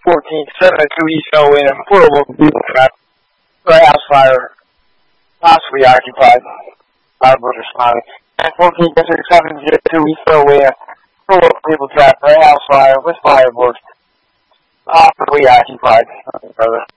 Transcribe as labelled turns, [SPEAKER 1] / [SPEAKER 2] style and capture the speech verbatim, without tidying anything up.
[SPEAKER 1] fourteen, seven and two East L in, four oh one people trapped. Warehouse fire, possibly occupied. Fireboard responding. And fourteen, seven zero two East L in, four oh one people trapped. Warehouse fire with fireboard, possibly occupied. Okay, brother.